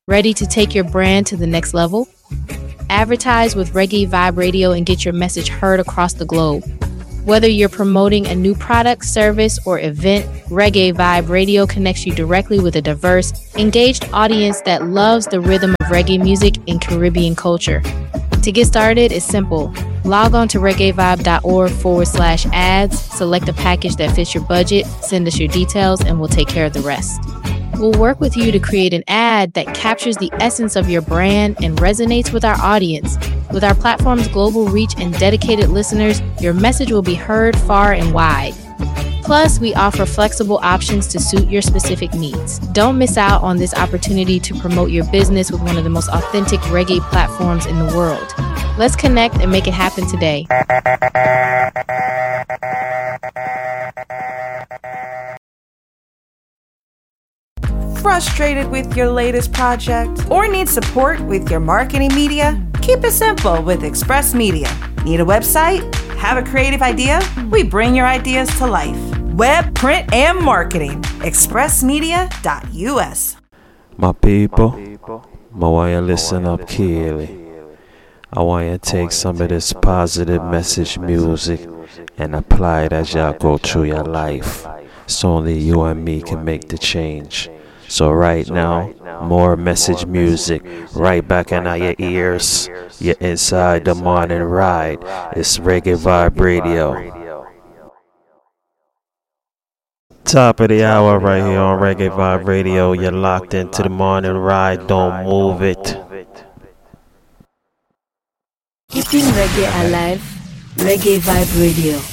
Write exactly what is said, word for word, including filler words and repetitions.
Ready to take your brand to the next level? Advertise with Reggae Vibe Radio and get your message heard across the globe. Whether you're promoting a new product, service, or event, Reggae Vibe Radio connects you directly with a diverse, engaged audience that loves the rhythm of reggae music and Caribbean culture. To get started, it's simple. Log on to reggaevibe.org forward slash ads, select a package that fits your budget, send us your details, and we'll take care of the rest. We'll work with you to create an ad that captures the essence of your brand and resonates with our audience. With our platform's global reach and dedicated listeners, your message will be heard far and wide. Plus, we offer flexible options to suit your specific needs. Don't miss out on this opportunity to promote your business with one of the most authentic reggae platforms in the world. Let's connect and make it happen today. Frustrated with your latest project? Or need support with your marketing media? Keep it simple with Express Media. Need a website? Have a creative idea? We bring your ideas to life. Web, print, and marketing. express media dot u s. My people, I want you to listen up carefully. I want you to take some of this positive message music and apply it as y'all go through your life. So only you and me can make the change. So right now, more message music right back in your ears. You're inside the morning ride. It's Reggae Vibe Radio. Top of the hour right here on Reggae Vibe Radio. You're locked into the morning ride. Don't move it. Keeping reggae alive, Reggae Vibe Radio.